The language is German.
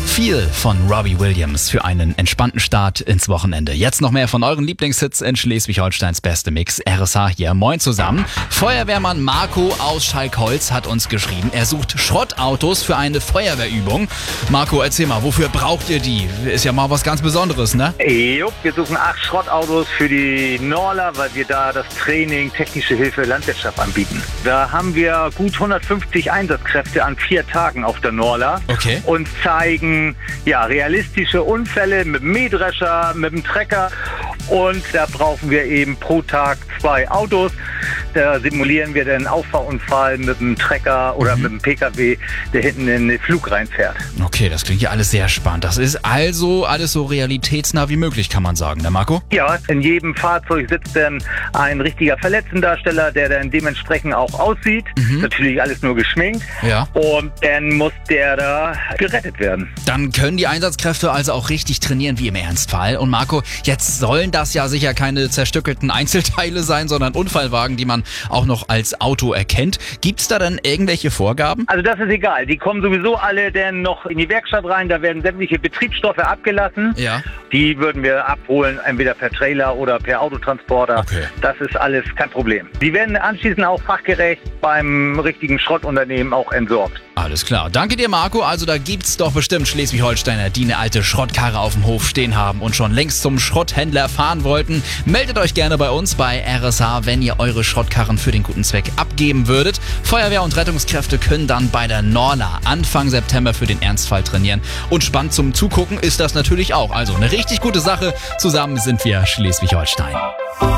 Viel von Robbie Williams für einen entspannten Start ins Wochenende. Jetzt noch mehr von euren Lieblingshits in Schleswig-Holsteins beste Mix. RSH hier. Moin zusammen. Feuerwehrmann Marco aus Schalkholz hat uns geschrieben, er sucht Schrottautos für eine Feuerwehrübung. Marco, erzähl mal, wofür braucht ihr die? Ist ja mal was ganz Besonderes, ne? Jo, wir suchen 8 Schrottautos für die Norla, weil wir da das Training Technische Hilfe Landwirtschaft anbieten. Da haben wir gut 150 Einsatzkräfte an 4 Tagen auf der Norla. Okay. Und zeigen realistische Unfälle mit dem Mähdrescher, mit dem Trecker. Und da brauchen wir eben pro Tag 2 Autos. Da simulieren wir den Auffahrunfall mit dem Trecker oder mit dem PKW, der hinten in den Flug reinfährt. Okay, das klingt ja alles sehr spannend. Das ist also alles so realitätsnah wie möglich, kann man sagen, ne Marco? Ja, in jedem Fahrzeug sitzt dann ein richtiger Verletztendarsteller, der dann dementsprechend auch aussieht. Natürlich alles nur geschminkt. Ja. Und dann muss der da gerettet werden. Dann können die Einsatzkräfte also auch richtig trainieren wie im Ernstfall. Und Marco, jetzt sollen das ja sicher keine zerstückelten Einzelteile sein, sondern Unfallwagen, die man auch noch als Auto erkennt. Gibt's da dann irgendwelche Vorgaben? Also das ist egal. Die kommen sowieso alle dann noch in die Werkstatt rein. Da werden sämtliche Betriebsstoffe abgelassen. Ja. Die würden wir abholen, entweder per Trailer oder per Autotransporter. Okay. Das ist alles kein Problem. Die werden anschließend auch fachgerecht beim richtigen Schrottunternehmen auch entsorgt. Alles klar. Danke dir, Marco. Also da gibt's doch bestimmt Schleswig-Holsteiner, die eine alte Schrottkarre auf dem Hof stehen haben und schon längst zum Schrotthändler fahren wollten. Meldet euch gerne bei uns bei RSH, wenn ihr eure Schrottkarren für den guten Zweck abgeben würdet. Feuerwehr und Rettungskräfte können dann bei der Norla Anfang September für den Ernstfall trainieren. Und spannend zum Zugucken ist das natürlich auch. Also eine richtig gute Sache. Zusammen sind wir Schleswig-Holstein.